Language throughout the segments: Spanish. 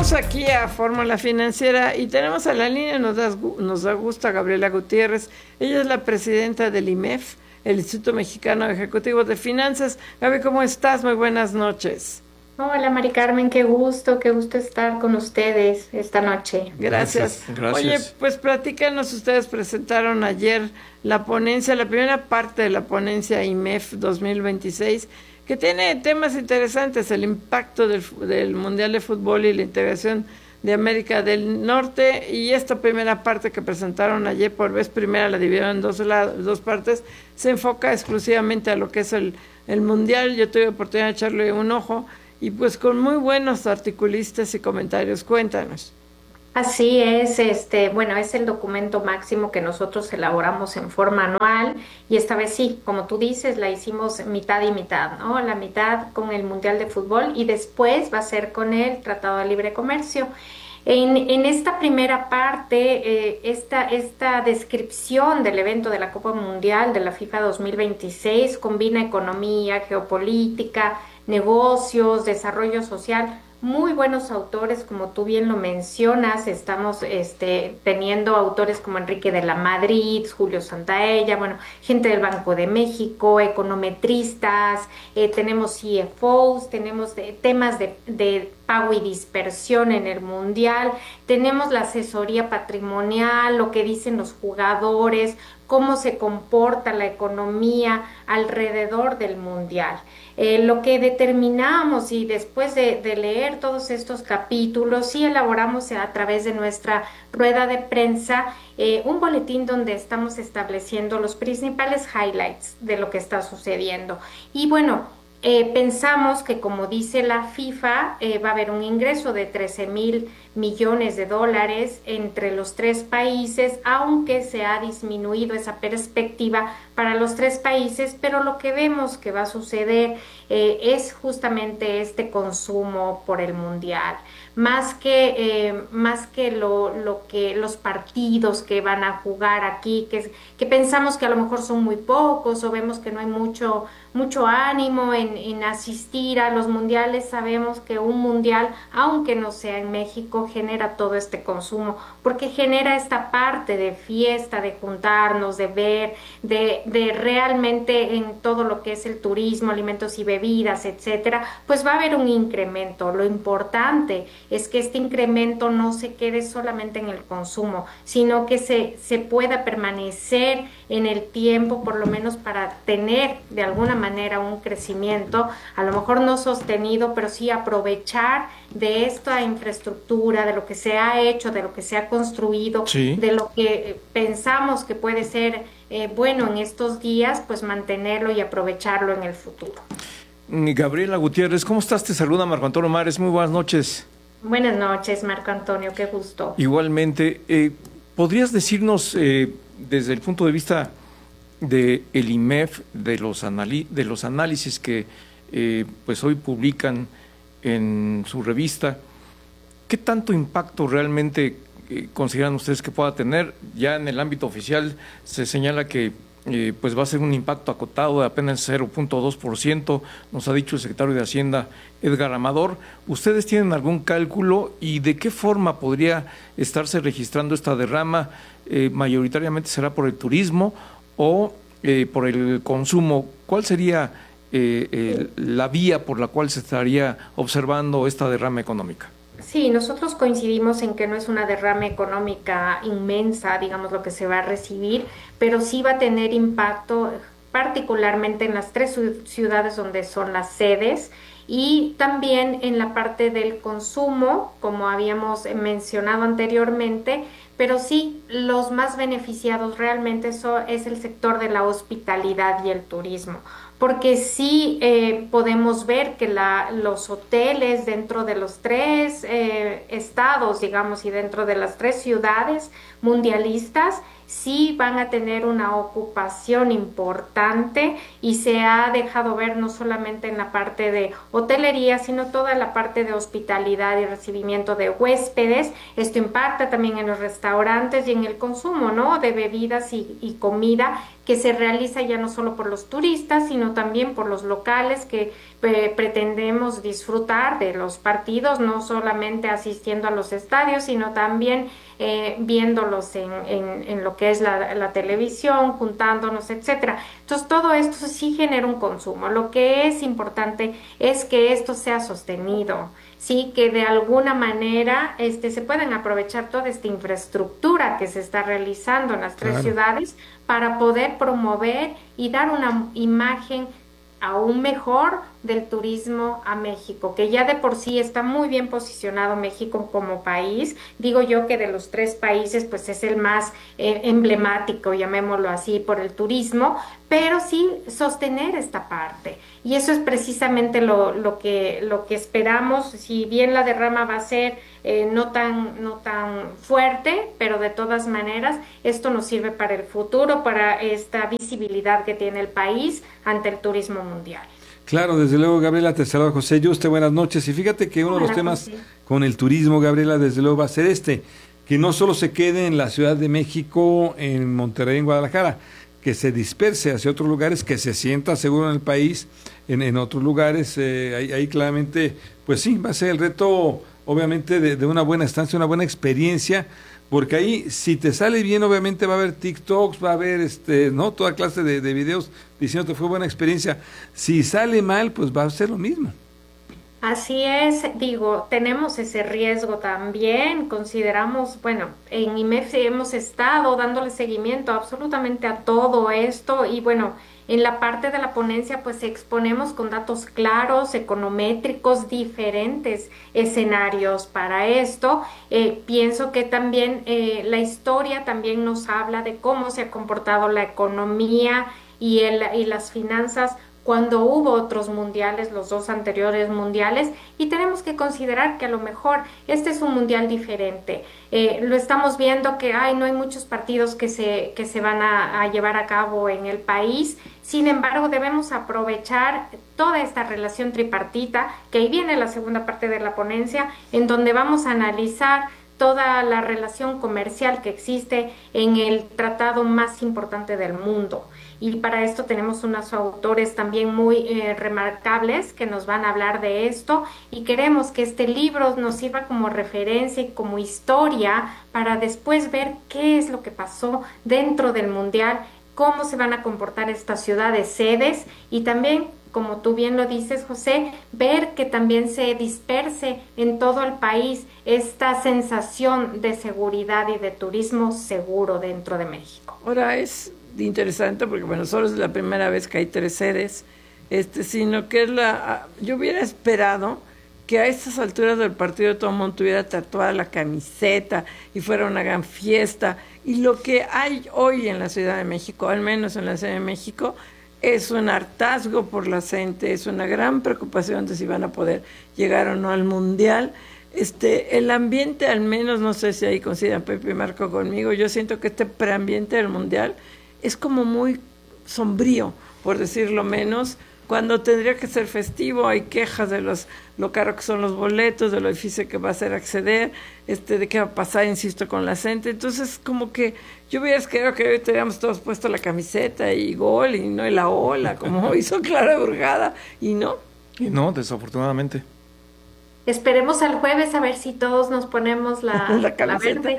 Regresamos aquí a Fórmula Financiera y tenemos a la línea, nos da gusto, a Gabriela Gutiérrez. Ella es la presidenta del IMEF, el Instituto Mexicano Ejecutivo de Finanzas. Gaby, ¿cómo estás? Muy buenas noches. Hola, Mari Carmen, qué gusto estar con ustedes esta noche. Gracias. Oye, pues platícanos, ustedes presentaron ayer la ponencia, la primera parte de la ponencia IMEF 2026, que tiene temas interesantes, el impacto del Mundial de Fútbol y la integración de América del Norte, y esta primera parte que presentaron ayer, por vez primera la dividieron en dos partes, se enfoca exclusivamente a lo que es el Mundial. Yo tuve oportunidad de echarle un ojo, y pues con muy buenos articulistas y comentarios. Cuéntanos. Así es, bueno, es el documento máximo que nosotros elaboramos en forma anual y esta vez sí, como tú dices, la hicimos mitad y mitad, ¿no? La mitad con el Mundial de Fútbol y después va a ser con el Tratado de Libre Comercio. En esta primera parte, esta descripción del evento de la Copa Mundial de la FIFA 2026 combina economía, geopolítica, negocios, desarrollo social. Muy buenos autores, como tú bien lo mencionas. Estamos teniendo autores como Enrique de la Madrid, Julio Santaella, bueno, gente del Banco de México, econometristas, tenemos CFOs, tenemos temas de pago y dispersión en el Mundial, tenemos la asesoría patrimonial, lo que dicen los jugadores, cómo se comporta la economía alrededor del Mundial. Lo que determinamos, y después de leer todos estos capítulos, sí elaboramos a través de nuestra rueda de prensa un boletín donde estamos estableciendo los principales highlights de lo que está sucediendo. Y bueno, pensamos que, como dice la FIFA, va a haber un ingreso de 13,000 millones de dólares entre los tres países, aunque se ha disminuido esa perspectiva para los tres países, pero lo que vemos que va a suceder es justamente este consumo por el Mundial. Más que lo que los partidos que van a jugar aquí, que pensamos que a lo mejor son muy pocos, o vemos que no hay mucho ánimo en asistir a los mundiales. Sabemos que un mundial, aunque no sea en México, genera todo este consumo, porque genera esta parte de fiesta, de juntarnos, de ver, de realmente en todo lo que es el turismo, alimentos y bebidas, etcétera, pues va a haber un incremento. Lo importante es que este incremento no se quede solamente en el consumo, sino que se pueda permanecer en el tiempo, por lo menos para tener de alguna manera un crecimiento, a lo mejor no sostenido, pero sí aprovechar de esta infraestructura, de lo que se ha hecho, de lo que se ha construido, sí, de lo que pensamos que puede ser bueno en estos días, pues mantenerlo y aprovecharlo en el futuro. Gabriela Gutiérrez, ¿cómo estás? Te saluda Marco Antonio Mares, muy buenas noches. Buenas noches, Marco Antonio, qué gusto. Igualmente, ¿podrías decirnos desde el punto de vista del IMEF, de los análisis que pues hoy publican en su revista, qué tanto impacto realmente consideran ustedes que pueda tener? Ya en el ámbito oficial se señala que pues va a ser un impacto acotado de apenas 0.2%, nos ha dicho el secretario de Hacienda, Edgar Amador. ¿Ustedes tienen algún cálculo y de qué forma podría estarse registrando esta derrama? ¿Mayoritariamente será por el turismo o por el consumo? ¿Cuál sería la vía por la cual se estaría observando esta derrama económica? Sí, nosotros coincidimos en que no es una derrama económica inmensa, digamos, lo que se va a recibir, pero sí va a tener impacto particularmente en las tres ciudades donde son las sedes, y también en la parte del consumo, como habíamos mencionado anteriormente, pero sí, los más beneficiados realmente es el sector de la hospitalidad y el turismo, porque sí podemos ver que los hoteles dentro de los tres estados, digamos, y dentro de las tres ciudades mundialistas, sí van a tener una ocupación importante y se ha dejado ver no solamente en la parte de hotelería, sino toda la parte de hospitalidad y recibimiento de huéspedes. Esto impacta también en los restaurantes y en el consumo, ¿no?, de bebidas y comida, que se realiza ya no solo por los turistas, sino también por los locales que pretendemos disfrutar de los partidos, no solamente asistiendo a los estadios, sino también viéndolos en lo que es la televisión, juntándonos, etcétera. Entonces, todo esto sí genera un consumo. Lo que es importante es que esto sea sostenido, sí, que de alguna manera se puedan aprovechar toda esta infraestructura que se está realizando en las tres ciudades para poder promover y dar una imagen aún mejor del turismo a México, que ya de por sí está muy bien posicionado México como país. Digo yo que de los tres países pues es el más emblemático, llamémoslo así, por el turismo, pero sí sostener esta parte. Y eso es precisamente lo que esperamos. Si bien la derrama va a ser no tan fuerte, pero de todas maneras esto nos sirve para el futuro, para esta visibilidad que tiene el país ante el turismo mundial. Claro, desde luego, Gabriela, te saluda José Yuste, buenas noches. Y fíjate que uno de los temas con el turismo, Gabriela, desde luego va a ser que no solo se quede en la Ciudad de México, en Monterrey, en Guadalajara, que se disperse hacia otros lugares, que se sienta seguro en el país, en otros lugares. Ahí claramente, pues sí, va a ser el reto, obviamente, de una buena estancia, una buena experiencia, porque ahí, si te sale bien, obviamente va a haber TikToks, va a haber no toda clase de videos diciendo que fue buena experiencia. Si sale mal, pues va a ser lo mismo. Así es, digo, tenemos ese riesgo también. Consideramos, bueno, en IMEF hemos estado dándole seguimiento absolutamente a todo esto, y bueno, en la parte de la ponencia pues exponemos con datos claros, econométricos, diferentes escenarios para esto. Pienso que también la historia también nos habla de cómo se ha comportado la economía y las finanzas cuando hubo otros mundiales, los dos anteriores mundiales, y tenemos que considerar que a lo mejor este es un mundial diferente. Lo estamos viendo que no hay muchos partidos que se van a llevar a cabo en el país. Sin embargo, debemos aprovechar toda esta relación tripartita, que ahí viene la segunda parte de la ponencia, en donde vamos a analizar toda la relación comercial que existe en el tratado más importante del mundo. Y para esto tenemos unos autores también muy remarcables que nos van a hablar de esto, y queremos que este libro nos sirva como referencia y como historia para después ver qué es lo que pasó dentro del Mundial, cómo se van a comportar estas ciudades sedes, y también, como tú bien lo dices, José, ver que también se disperse en todo el país esta sensación de seguridad y de turismo seguro dentro de México. Ahora es interesante porque, bueno, solo es la primera vez que hay 3 sedes, sino que yo hubiera esperado que a estas alturas del partido todo el mundo tuviera tatuada la camiseta y fuera una gran fiesta. Y lo que hay hoy en la Ciudad de México, al menos en la Ciudad de México, es un hartazgo por la gente, es una gran preocupación de si van a poder llegar o no al Mundial. El ambiente, al menos, no sé si ahí coinciden Pepe y Marco conmigo, yo siento que este preambiente del Mundial es como muy sombrío, por decirlo menos, cuando tendría que ser festivo. Hay quejas de lo caro que son los boletos, de lo difícil que va a ser acceder, de qué va a pasar, insisto, con la gente. Entonces, como que yo hubiera querido que hoy teníamos todos puesto la camiseta y gol, y no la ola, como hizo Clara Burgada, y no. Y no, desafortunadamente. Esperemos al jueves a ver si todos nos ponemos la verde.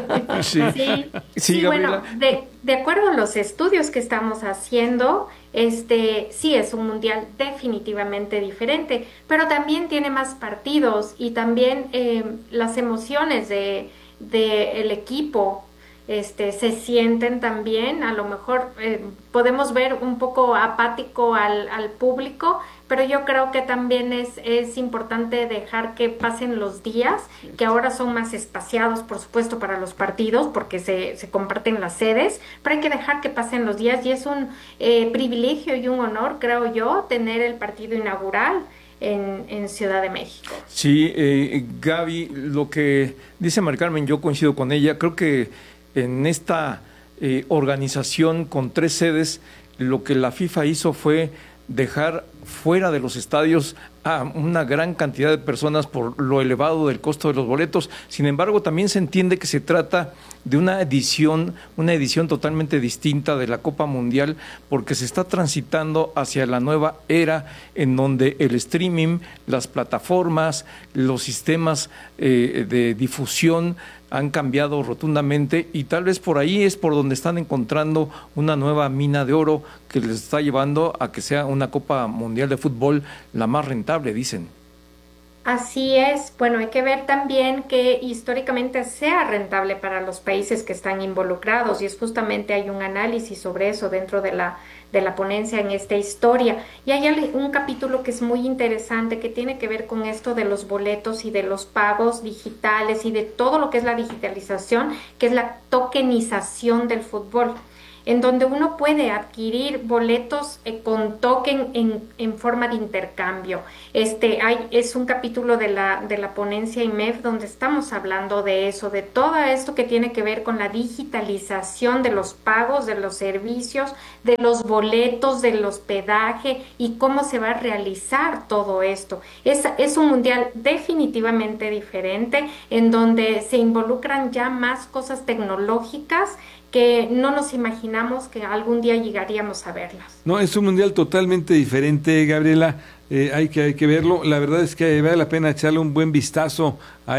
Sí, bueno, de acuerdo a los estudios que estamos haciendo, sí es un mundial definitivamente diferente, pero también tiene más partidos, y también las emociones de el equipo se sienten también. A lo mejor podemos ver un poco apático al público, pero yo creo que también es importante dejar que pasen los días, que ahora son más espaciados, por supuesto, para los partidos, porque se comparten las sedes, pero hay que dejar que pasen los días, y es un privilegio y un honor, creo yo, tener el partido inaugural en Ciudad de México. Sí, Gaby, lo que dice Mari Carmen, yo coincido con ella. Creo que en esta organización con 3 sedes, lo que la FIFA hizo fue dejar fuera de los estadios a una gran cantidad de personas por lo elevado del costo de los boletos. Sin embargo, también se entiende que se trata de una edición totalmente distinta de la Copa Mundial, porque se está transitando hacia la nueva era en donde el streaming, las plataformas, los sistemas de difusión han cambiado rotundamente, y tal vez por ahí es por donde están encontrando una nueva mina de oro que les está llevando a que sea una Copa Mundial de Fútbol la más rentable, dicen. Así es. Bueno, hay que ver también que históricamente sea rentable para los países que están involucrados, y es justamente hay un análisis sobre eso dentro de la ponencia en esta historia. Y hay un capítulo que es muy interesante que tiene que ver con esto de los boletos y de los pagos digitales y de todo lo que es la digitalización, que es la tokenización del fútbol, en donde uno puede adquirir boletos con token en forma de intercambio. Es un capítulo de la ponencia IMEF donde estamos hablando de eso, de todo esto que tiene que ver con la digitalización de los pagos, de los servicios, de los boletos, del hospedaje y cómo se va a realizar todo esto. Es un mundial definitivamente diferente, en donde se involucran ya más cosas tecnológicas que no nos imaginamos que algún día llegaríamos a verlas. No, es un mundial totalmente diferente, Gabriela. Hay que verlo. La verdad es que vale la pena echarle un buen vistazo a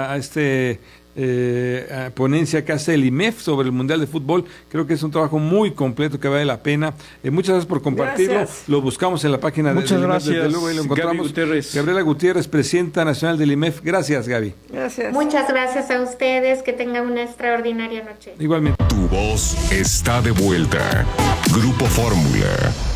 ponencia que hace el IMEF sobre el Mundial de Fútbol. Creo que es un trabajo muy completo que vale la pena. Muchas gracias por compartirlo. Gracias. Lo buscamos en la página del IMEF, desde luego, y lo encontramos. Gabriela Gutiérrez, presidenta nacional del IMEF. Gracias, Gaby. Gracias. Muchas gracias a ustedes. Que tengan una extraordinaria noche. Igualmente. Tu voz está de vuelta. Grupo Fórmula.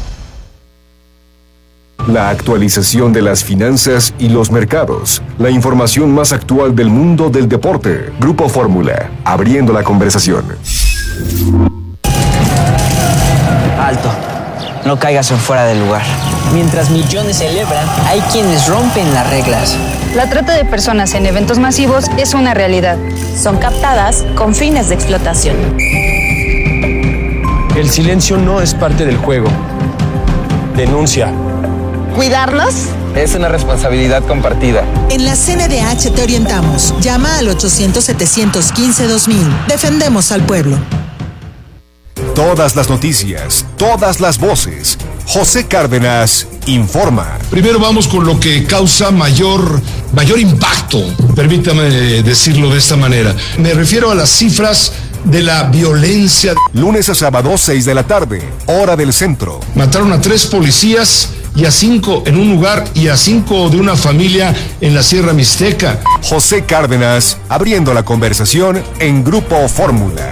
La actualización de las finanzas y los mercados. La información más actual del mundo del deporte. Grupo Fórmula, abriendo la conversación. Alto. No caigas en fuera del lugar. Mientras millones celebran, hay quienes rompen las reglas. La trata de personas en eventos masivos es una realidad. Son captadas con fines de explotación. El silencio no es parte del juego. Denuncia. ¿Cuidarnos? Es una responsabilidad compartida. En la CNDH te orientamos. Llama al 800-715-2000. Defendemos al pueblo. Todas las noticias, todas las voces. José Cárdenas informa. Primero vamos con lo que causa mayor impacto. Permítame decirlo de esta manera. Me refiero a las cifras de la violencia. Lunes a sábado, 6 de la tarde, hora del centro. Mataron a 3 policías y a 5 en un lugar y a 5 de una familia en la Sierra Mixteca. José Cárdenas, abriendo la conversación en Grupo Fórmula.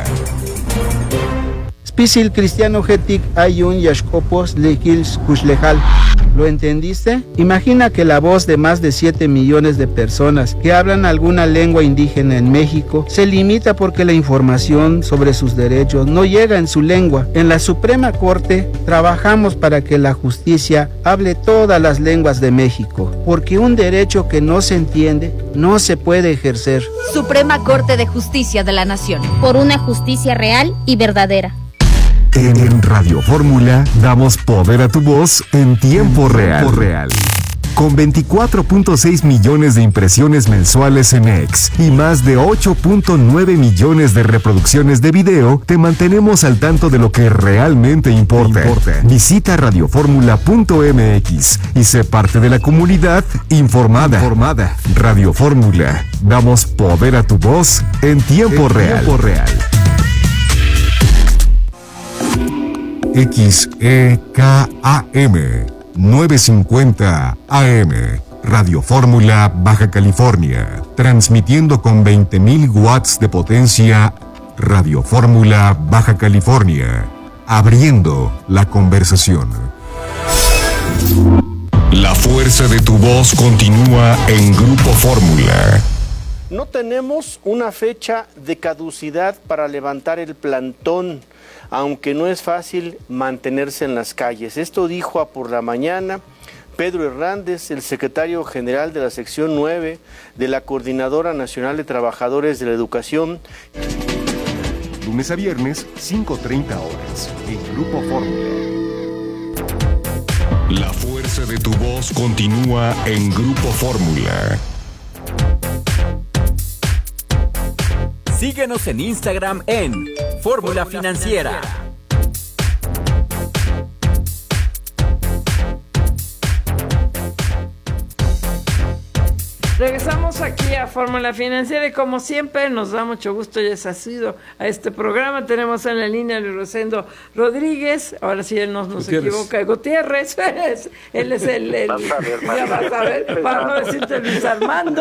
Spisil cristiano getic ayun yashkopos lekils kushlejal. ¿Lo entendiste? Imagina que la voz de más de 7 millones de personas que hablan alguna lengua indígena en México se limita porque la información sobre sus derechos no llega en su lengua. En la Suprema Corte trabajamos para que la justicia hable todas las lenguas de México, porque un derecho que no se entiende no se puede ejercer. Suprema Corte de Justicia de la Nación. Por una justicia real y verdadera. En Radio Fórmula damos poder a tu voz en tiempo real. Con 24.6 millones de impresiones mensuales en X y más de 8.9 millones de reproducciones de video, te mantenemos al tanto de lo que realmente importa. Visita radioformula.mx y sé parte de la comunidad informada. Radio Fórmula, damos poder a tu voz en tiempo real. XEKAM 950 AM, Radio Fórmula, Baja California, transmitiendo con 20.000 watts de potencia. Radio Fórmula, Baja California, abriendo la conversación. La fuerza de tu voz continúa en Grupo Fórmula. No tenemos una fecha de caducidad para levantar el plantón, aunque no es fácil mantenerse en las calles. Esto dijo a Por la Mañana Pedro Hernández, el secretario general de la sección 9 de la Coordinadora Nacional de Trabajadores de la Educación. lunes a viernes, 5:30 horas, en Grupo Fórmula. La fuerza de tu voz continúa en Grupo Fórmula. Síguenos en Instagram en Fórmula Financiera. Regresamos aquí a Fórmula Financiera y como siempre nos da mucho gusto y asistido a este programa. Tenemos en la línea a Luis Rosendo Rodríguez, ahora sí él no nos equivoca, Gutiérrez, él es el ya vas a ver, para no decirte Luis Armando.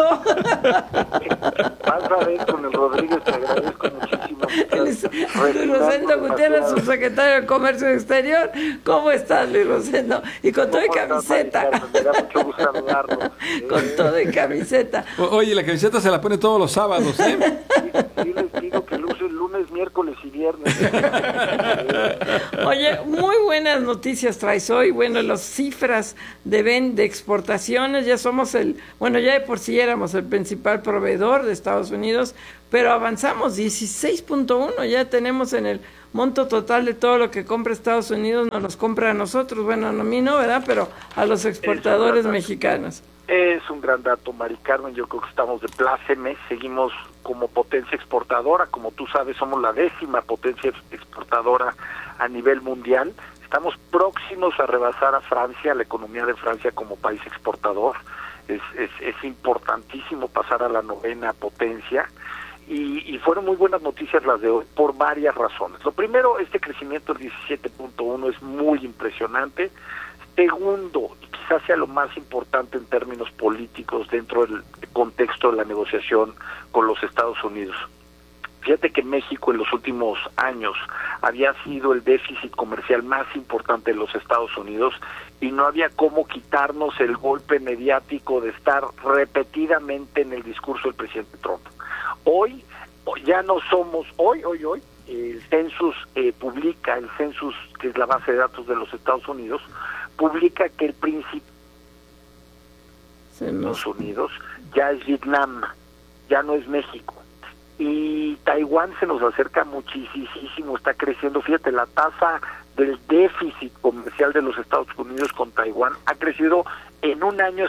Vas a ver con el Rodríguez, te agradezco muchísimo. Luis Rosendo Gutiérrez, subsecretario de Comercio Exterior. ¿Cómo estás, Luis Rosendo? Y con todo y camiseta. Me da mucho gusto saludarlos. Con todo y camiseta. Oye, la camiseta se la pone todos los sábados, ¿eh? Sí, les pido que luce lunes, miércoles y viernes. Oye, muy buenas noticias traes hoy. Bueno, las cifras de exportaciones, ya somos ya de por sí éramos el principal proveedor de Estados Unidos, pero avanzamos 16.1, ya tenemos en el monto total de todo lo que compra Estados Unidos, nos los compra a nosotros, bueno, a mí no, ¿verdad? Pero a los exportadores mexicanos. Es un gran dato, Mari Carmen, yo creo que estamos de pláceme, seguimos como potencia exportadora, como tú sabes, somos la 10ª potencia exportadora a nivel mundial, estamos próximos a rebasar a Francia, la economía de Francia como país exportador, es importantísimo pasar a la 9ª potencia, y fueron muy buenas noticias las de hoy, por varias razones. Lo primero, este crecimiento del 17.1 es muy impresionante. Segundo, y quizás sea lo más importante en términos políticos dentro del contexto de la negociación con los Estados Unidos. Fíjate que México en los últimos años había sido el déficit comercial más importante de los Estados Unidos y no había cómo quitarnos el golpe mediático de estar repetidamente en el discurso del presidente Trump. Hoy ya no somos, hoy, el Census publica, el Census, que es la base de datos de los Estados Unidos, publica que el principal de Estados Unidos ya es Vietnam, ya no es México. Y Taiwán se nos acerca muchísimo, está creciendo. Fíjate, la tasa del déficit comercial de los Estados Unidos con Taiwán ha crecido en un año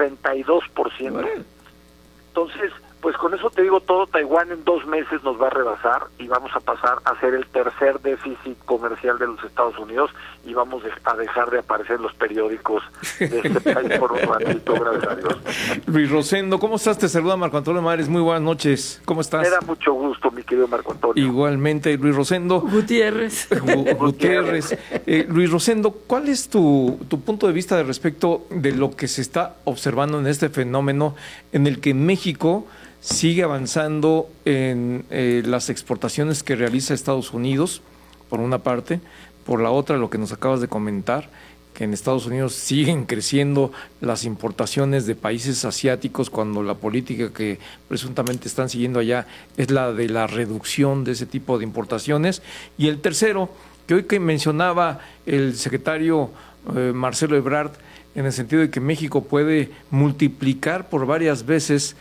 132%. Entonces, pues con eso te digo todo, Taiwán en 2 meses nos va a rebasar y vamos a pasar a ser el tercer déficit comercial de los Estados Unidos y vamos a dejar de aparecer en los periódicos de este país por un ratito, gracias a Dios. Luis Rosendo, ¿cómo estás? Te saluda Marco Antonio Mares, muy buenas noches, ¿cómo estás? Me da mucho gusto, mi querido Marco Antonio. Igualmente, Luis Rosendo. Gutiérrez. Gutiérrez. Luis Rosendo, ¿cuál es tu punto de vista respecto de lo que se está observando en este fenómeno en el que México sigue avanzando en las exportaciones que realiza Estados Unidos, por una parte, por la otra lo que nos acabas de comentar, que en Estados Unidos siguen creciendo las importaciones de países asiáticos cuando la política que presuntamente están siguiendo allá es la de la reducción de ese tipo de importaciones? Y el tercero, que hoy que mencionaba el secretario Marcelo Ebrard, en el sentido de que México puede multiplicar por varias veces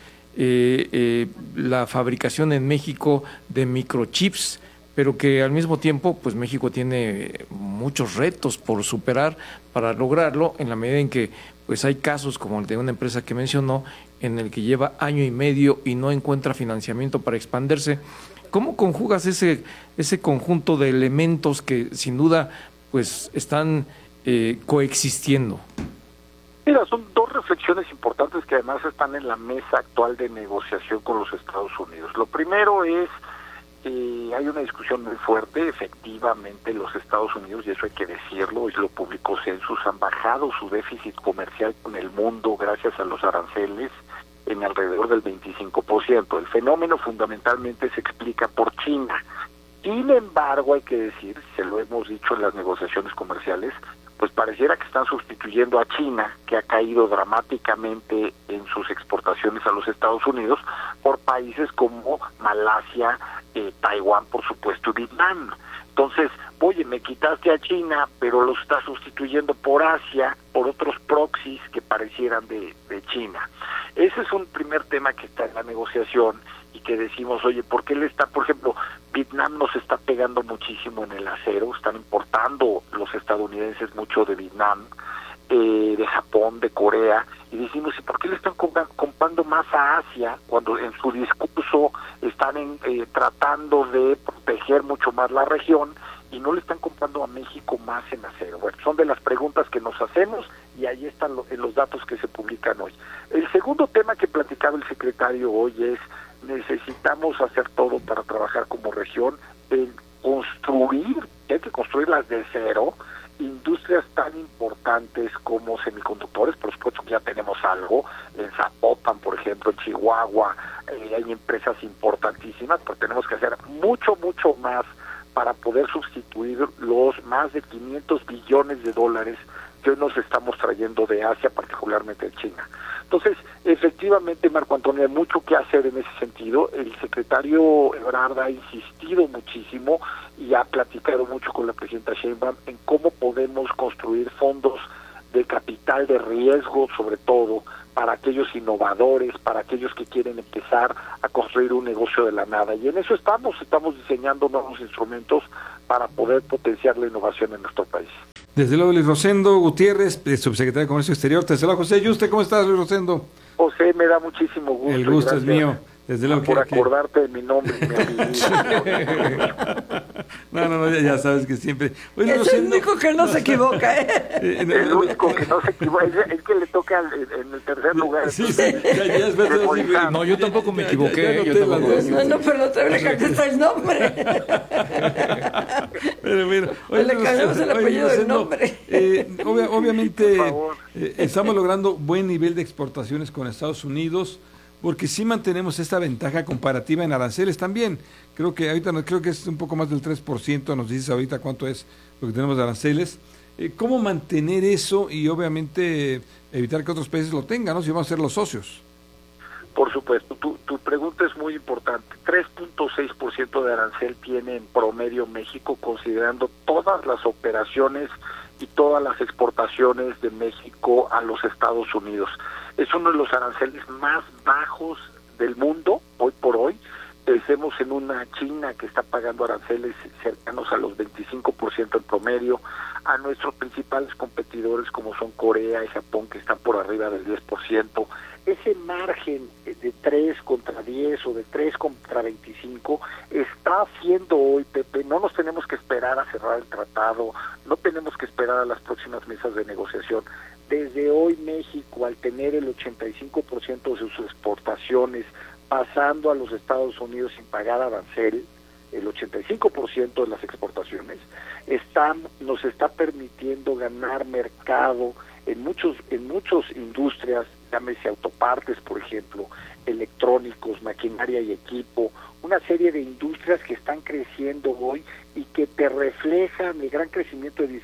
la fabricación en México de microchips, pero que al mismo tiempo pues México tiene muchos retos por superar para lograrlo, en la medida en que pues hay casos como el de una empresa que mencionó en el que lleva 1 año y medio y no encuentra financiamiento para expandirse. ¿Cómo conjugas ese conjunto de elementos que sin duda pues están coexistiendo? Mira, son 2 reflexiones importantes que además están en la mesa actual de negociación con los Estados Unidos. Lo primero es hay una discusión muy fuerte. Efectivamente, los Estados Unidos, y eso hay que decirlo, y lo publicó Census, han bajado su déficit comercial con el mundo gracias a los aranceles en alrededor del 25%. El fenómeno fundamentalmente se explica por China. Sin embargo, hay que decir, se lo hemos dicho en las negociaciones comerciales, pues pareciera que están sustituyendo a China, que ha caído dramáticamente en sus exportaciones a los Estados Unidos, por países como Malasia, Taiwán, por supuesto, y Vietnam. Entonces, oye, me quitaste a China, pero los estás sustituyendo por Asia, por otros proxies que parecieran de China. Ese es un primer tema que está en la negociación y que decimos, oye, ¿por qué por ejemplo, Vietnam nos está pegando muchísimo en el acero, están importando los estadounidenses mucho de Vietnam, de Japón, de Corea, y decimos, ¿y por qué le están comprando más a Asia cuando en su discurso están tratando de proteger mucho más la región y no le están comprando a México más en acero? Bueno, son de las preguntas que nos hacemos y ahí están en los datos que se publican hoy. El segundo tema que platicaba el secretario hoy es, necesitamos hacer todo para trabajar como región en construir, hay que construirlas de cero, industrias tan importantes como semiconductores. Por supuesto que ya tenemos algo en Zapopan, por ejemplo, en Chihuahua, hay empresas importantísimas, pero tenemos que hacer mucho más para poder sustituir los más de 500 billones de dólares que hoy nos estamos trayendo de Asia, particularmente de China. Entonces, efectivamente, Marco Antonio, hay mucho que hacer en ese sentido. El secretario Ebrard ha insistido muchísimo y ha platicado mucho con la presidenta Sheinbaum en cómo podemos construir fondos de capital de riesgo, sobre todo para aquellos innovadores, para aquellos que quieren empezar a construir un negocio de la nada. Y en eso estamos diseñando nuevos instrumentos para poder potenciar la innovación en nuestro país. Desde luego, Luis Rosendo Gutiérrez, subsecretario de Comercio Exterior. Desde luego, José Yuste, ¿cómo estás, Luis Rosendo? José, me da muchísimo gusto. El gusto es mío. Desde luego por acordarte de mi nombre y mi apellido. No, ya sabes que siempre... Oye, es el único que no se equivoca, El único que no se equivoca, es que le toca en el tercer lugar. Sí, ya no, yo tampoco me equivoqué. No, pero no te le cambiaste el nombre. Pero bueno, le cambiamos el apellido del nombre. Obviamente estamos logrando buen nivel de exportaciones con Estados Unidos, porque sí mantenemos esta ventaja comparativa en aranceles también. Creo que es un poco más del 3%, nos dices ahorita cuánto es lo que tenemos de aranceles. ¿Cómo mantener eso y obviamente evitar que otros países lo tengan, ¿no? Si vamos a ser los socios. Por supuesto, tu pregunta es muy importante. 3.6% de arancel tiene en promedio México, considerando todas las operaciones y todas las exportaciones de México a los Estados Unidos. Es uno de los aranceles más bajos del mundo, hoy por hoy. Pensemos en una China que está pagando aranceles cercanos a los 25% en promedio, a nuestros principales competidores como son Corea y Japón, que están por arriba del 10%. Ese margen de 3 contra 10 o de 3 contra 25 está haciendo hoy, Pepe, no nos tenemos que esperar a cerrar el tratado, no tenemos que esperar a las próximas mesas de negociación. Desde hoy México, al tener el 85% de sus exportaciones pasando a los Estados Unidos sin pagar arancel, el 85% de las exportaciones, nos está permitiendo ganar mercado en muchas industrias, llámese autopartes, por ejemplo, electrónicos, maquinaria y equipo, una serie de industrias que están creciendo hoy y que te reflejan el gran crecimiento de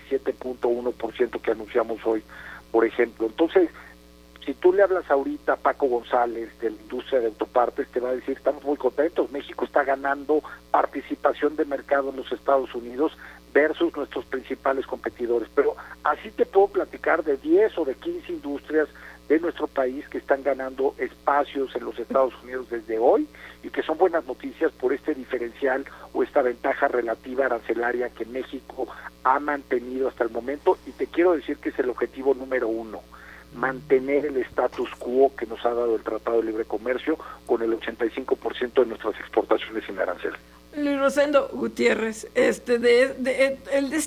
17.1% que anunciamos hoy, por ejemplo. Entonces, si tú le hablas ahorita a Paco González de la industria de autopartes, te va a decir, estamos muy contentos, México está ganando participación de mercado en los Estados Unidos versus nuestros principales competidores. Pero así te puedo platicar de 10 o de 15 industrias de nuestro país que están ganando espacios en los Estados Unidos desde hoy y que son buenas noticias por este diferencial o esta ventaja relativa arancelaria que México ha mantenido hasta el momento, y te quiero decir que es el objetivo número 1, mantener el status quo que nos ha dado el Tratado de Libre Comercio con el 85% de nuestras exportaciones sin arancel. Luis Rosendo Gutiérrez, de este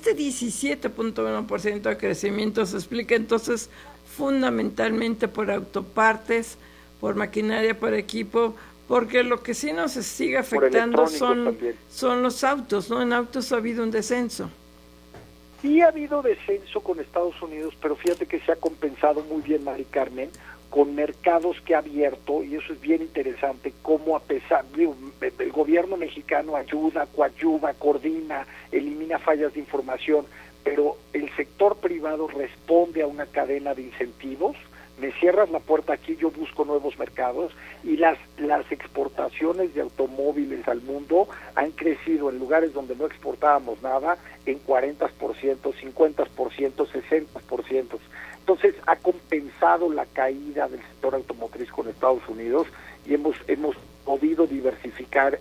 17.1% de crecimiento se explica entonces fundamentalmente por autopartes, por maquinaria, por equipo, porque lo que sí nos sigue afectando son los autos, ¿no? En autos ha habido un descenso. Sí ha habido descenso con Estados Unidos, pero fíjate que se ha compensado muy bien, Mari Carmen, con mercados que ha abierto, y eso es bien interesante, cómo a pesar, el gobierno mexicano ayuda, coadyuva, coordina, elimina fallas de información, pero el sector privado responde a una cadena de incentivos. Me cierras la puerta aquí, yo busco nuevos mercados, y las exportaciones de automóviles al mundo han crecido en lugares donde no exportábamos nada en 40%, 50%, 60%. Entonces ha compensado la caída del sector automotriz con Estados Unidos y hemos podido diversificar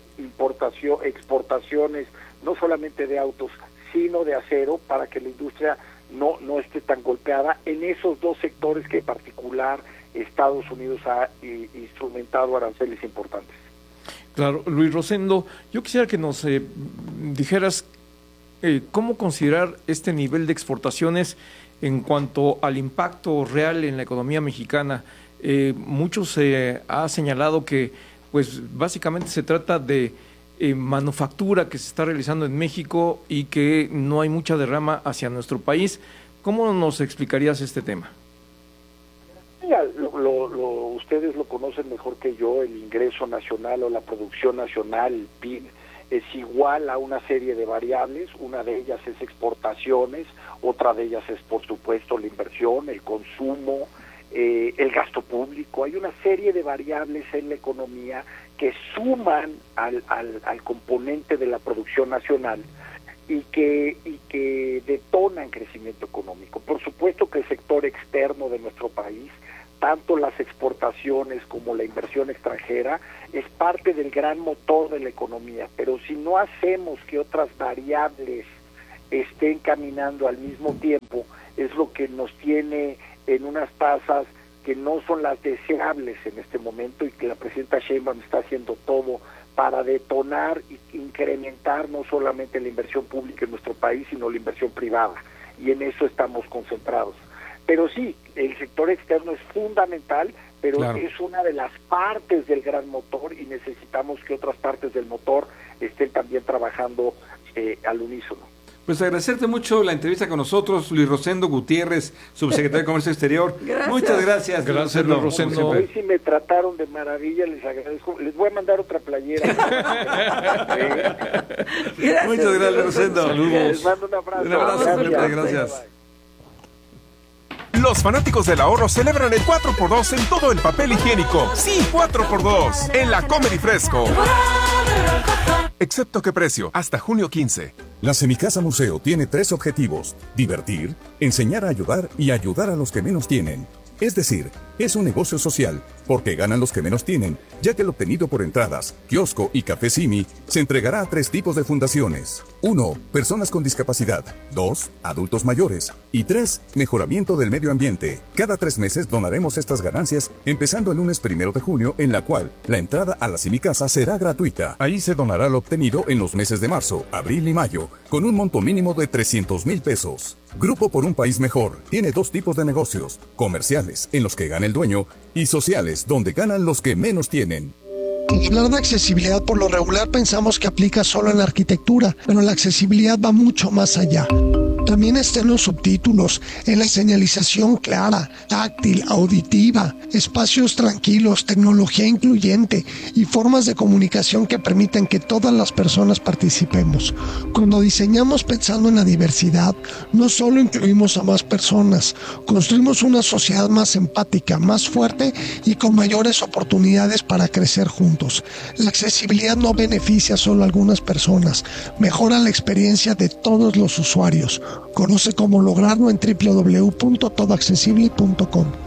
exportaciones, no solamente de autos, sino de acero, para que la industria no esté tan golpeada en esos dos sectores que en particular Estados Unidos ha instrumentado aranceles importantes. Claro, Luis Rosendo, yo quisiera que nos dijeras cómo considerar este nivel de exportaciones en cuanto al impacto real en la economía mexicana. Muchos ha señalado que pues básicamente se trata de manufactura que se está realizando en México y que no hay mucha derrama hacia nuestro país. ¿Cómo nos explicarías este tema? Mira, ustedes lo conocen mejor que yo, el ingreso nacional o la producción nacional, el PIB, es igual a una serie de variables. Una de ellas es exportaciones, otra de ellas es, por supuesto, la inversión, el consumo, el gasto público. Hay una serie de variables en la economía que suman al componente de la producción nacional y que detonan crecimiento económico. Por supuesto que el sector externo de nuestro país, tanto las exportaciones como la inversión extranjera, es parte del gran motor de la economía, pero si no hacemos que otras variables estén caminando al mismo tiempo, es lo que nos tiene en unas tasas que no son las deseables en este momento, y que la presidenta Sheinbaum está haciendo todo para detonar e incrementar no solamente la inversión pública en nuestro país, sino la inversión privada, y en eso estamos concentrados. Pero sí, el sector externo es fundamental, pero claro, es una de las partes del gran motor, y necesitamos que otras partes del motor estén también trabajando al unísono. Pues agradecerte mucho la entrevista con nosotros, Luis Rosendo Gutiérrez, subsecretario de Comercio Exterior. Gracias. Muchas gracias. Gracias, Luis Rosendo. Hoy sí me trataron de maravilla, les agradezco. Les voy a mandar otra playera. Muchas gracias, Rosendo. Saludos. Les mando un abrazo. Un abrazo, gracias. Los fanáticos del ahorro celebran el 4x2 en todo el papel higiénico. Sí, 4x2 en la Comery Fresco. Excepto qué precio, hasta junio 15. La Semicasa Museo tiene 3 objetivos: divertir, enseñar a ayudar y ayudar a los que menos tienen. Es decir, es un negocio social, porque ganan los que menos tienen, ya que el obtenido por entradas, kiosco y café Simi se entregará a 3 tipos de fundaciones. 1. Personas con discapacidad. 2. Adultos mayores. Y 3. Mejoramiento del medio ambiente. Cada 3 meses donaremos estas ganancias, empezando el lunes 1 de junio, en la cual la entrada a la Semicasa será gratuita. Ahí se donará lo obtenido en los meses de marzo, abril y mayo, con un monto mínimo de 300,000 pesos. Grupo por un País Mejor tiene 2 tipos de negocios: comerciales, en los que gana el dueño, y sociales, donde ganan los que menos tienen. Hablar de accesibilidad por lo regular pensamos que aplica solo en la arquitectura, pero la accesibilidad va mucho más allá. También está en los subtítulos, en la señalización clara, táctil, auditiva, espacios tranquilos, tecnología incluyente y formas de comunicación que permiten que todas las personas participemos. Cuando diseñamos pensando en la diversidad, no solo incluimos a más personas, construimos una sociedad más empática, más fuerte y con mayores oportunidades para crecer juntos. La accesibilidad no beneficia solo a algunas personas, mejora la experiencia de todos los usuarios. Conoce cómo lograrlo en www.todoaccesible.com.